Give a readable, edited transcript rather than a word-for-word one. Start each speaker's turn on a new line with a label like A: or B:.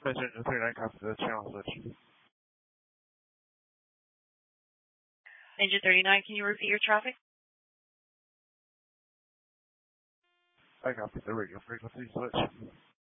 A: Engine 39, copy the channel switch.
B: Engine 39, can you repeat your traffic?
A: I copy the radio frequency switch.